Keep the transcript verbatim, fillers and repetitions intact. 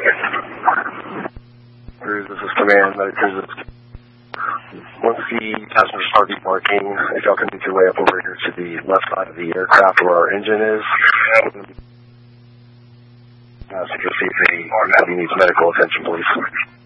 Cruise, this is Command, Medic Cruises. Once the passengers start debarking, if y'all can make your way up over here to the left side of the aircraft where our engine is, uh, so you'll see if anybody needs medical attention, please.